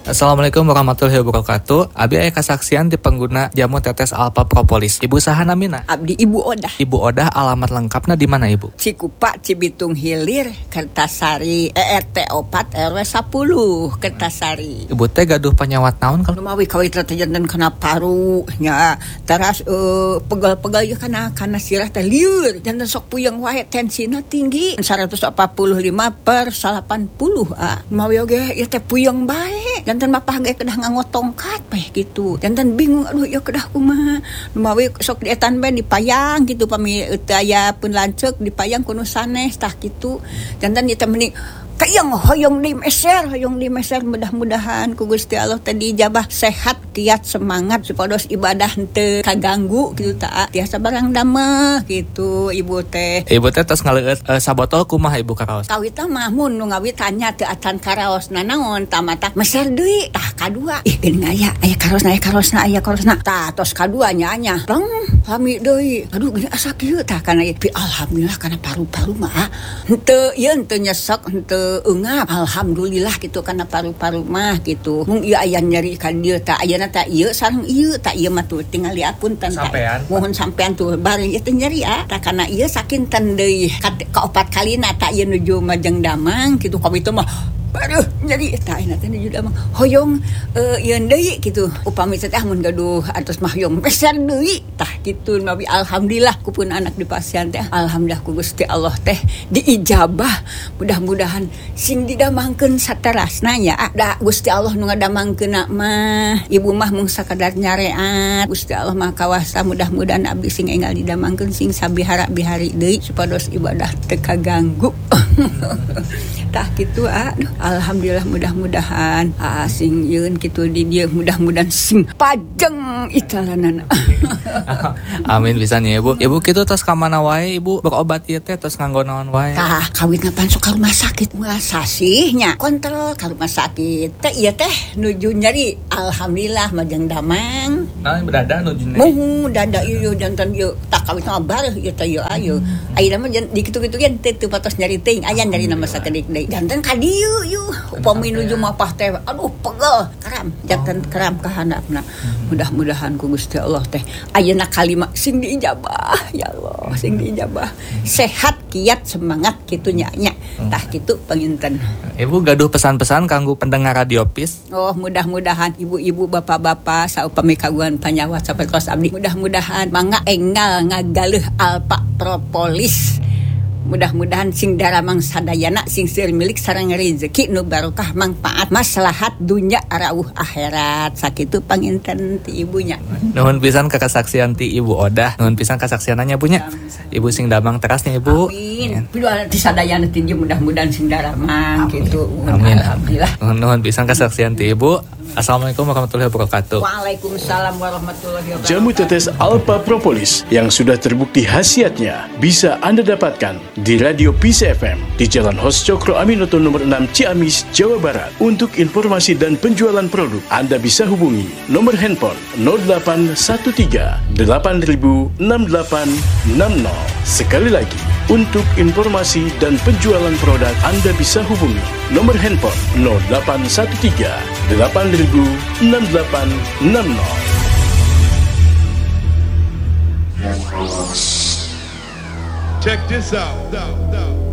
Assalamualaikum warahmatullahi wabarakatuh. Abi aya kasaksian di pengguna jamu tetes Alpha Propolis. Ibu saha namina? Abdi Ibu Odah. Ibu Odah, alamat lengkapna di mana Ibu? Cikupa, Cibitung Hilir, Kertasari, ERT 4 RW 10, Kertasari. Ibu teh gaduh penyawat naon kalau Lumawi kawit janten kena paru nya. Teras pegal-pegal ya kana sirah teh lieur. Janten sok puyeng wae tensina tinggi 145/80. Lumawi oge ya teh puyeng bae. Janten mapah ge kedah nganggo tongkat peh gitu. Janten bingung aduh ya kedah kumaha. Lumawi sok dietan bae dipayang gitu pami teu aya pun lanceuk dipayang kuno sanes tah kitu. Janten ieu teh meni kayang hoyong di meser mudah-mudahan ku Gusti Allah tadi jabah sehat kiat semangat supados ibadah teu kaganggu gitu ta tiasa barang dameh gitu ibu teh. Ibu teh tos ngaleueut sabotol kumaha Ibu karaos? Kawit mah mun nu ngawit tanya teu atan karaosna naon tamata meser deui tah kadua ih geuning aya karosna tah tos kadua nya rong pami deui aduh gini asa kieu tah kana alhamdulillah kana paru-paru mah henteu nyesek henteu engap alhamdulillah gitu karena paru-paru mah gitu mung ieu aya nyeri ka dieu tah ayeuna tah ieu sareng ieu tah ieu mah tuh tinggal diapunten tah mohon sampean tuh bari ieu teh nyeri tah kana ieu sakinten deui ka 4 kalina tah ieu nuju Majeng Damang gitu ka itu mah aduh nyeri tah ayeuna teh nuju Damang hoyong ieu deui gitu upami teh mun gaduh atos mah hoyong meser deui tah kitu nabi alhamdulillah kupun anak di pasien teh alhamdulillah ku Gusti Allah teh diijabah mudah-mudahan sing didamangkeun saterasna nya da Gusti Allah nu ngadamangkeunna mah ibu mah mung sakadar nyareat Gusti Allah mah kawasa mudah-mudahan abdi sing enggal didamangkeun sing sabihara-bihari deui supados ibadah teu kaganggu tah kitu aduh alhamdulillah mudah-mudahan sing yeun kitu di dieu mudah-mudahan sing pajeng italanana amin pisan ya Ibu. Ibu kitu tos ka mana wae Ibu berobat ieu teh tos nganggo naon wae? Tah kawit ngapan sok ka rumah sakit sasihnya kontrol ka rumah sakit teh ieu teh nuju nyeri alhamdulillah Majeng Damang naon berada nuju nyeri dada ieu janten ieu tak kawit mah bareuh ieu teh ieu ayeuna mah di kitu-kitu gen teu patos nyeri teuing aya nyeri nama sakedik deui janten ka dieu upami nuju mapah teh aduh pegel karam janten karam ka handapna mudah-mudahan ku Gusti Allah teh ayeuna kalima sing diijabah ya Allah sing diijabah sehat kiat semangat kitu nya tah kitu panginten. Ibu gaduh pesan-pesan kanggo pendengar Radio PIS? Oh mudah-mudahan ibu-ibu bapak-bapak saupami kagungan panyawat sapertos abdi mudah-mudahan mangga enggal ngagaleuh Alpha Propolis. Mudah-mudahan sing daramang sadayana sing seueur milik sareng rezeki nu barokah manfaat maslahat dunya rauh akhirat sakitu panginten ti ibunya. Nuhun pisan ka kasaksian ti Ibu Odah, nuhun pisan kasaksiananya bunya. Ibu sing damang terasnya Ibu. Amin. Piluan ti sadayana ti mudah-mudahan sing daramang kitu. Amin. Alhamdulillah. Nuhun pisan kasaksian ti Ibu. Assalamualaikum warahmatullahi wabarakatuh. Waalaikumsalam warahmatullahi wabarakatuh. Jamu tetes Alpha Propolis yang sudah terbukti khasiatnya bisa Anda dapatkan di Radio PIS FM di Jalan Hos Cokro Aminoto nomor 6 Ciamis, Jawa Barat. Untuk informasi dan penjualan produk, Anda bisa hubungi nomor handphone 0813 8000 6860. Sekali lagi, untuk informasi dan penjualan produk, Anda bisa hubungi nomor handphone 0813 8000 6860. Check this out.